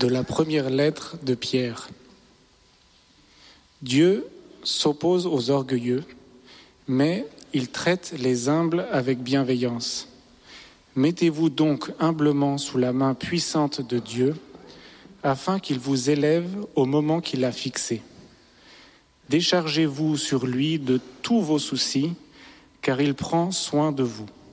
de la première lettre de Pierre. Dieu s'oppose aux orgueilleux, mais il traite les humbles avec bienveillance. Mettez-vous donc humblement sous la main puissante de Dieu, afin qu'il vous élève au moment qu'il a fixé. Déchargez-vous sur lui de tous vos soucis, car il prend soin de vous.